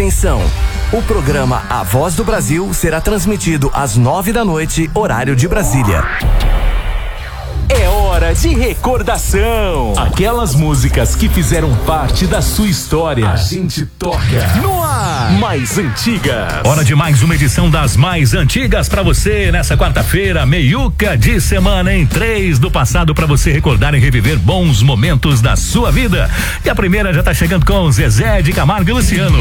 Atenção! O programa A Voz do Brasil será transmitido às 9 da noite, horário de Brasília. É hora de recordação. Aquelas músicas que fizeram parte da sua história. A gente toca no ar. Mais antigas. Hora de mais uma edição das mais antigas pra você nessa quarta-feira, meiuca de semana em 3 do passado, pra você recordar e reviver bons momentos da sua vida. E a primeira já tá chegando com Zezé de Camargo e Luciano.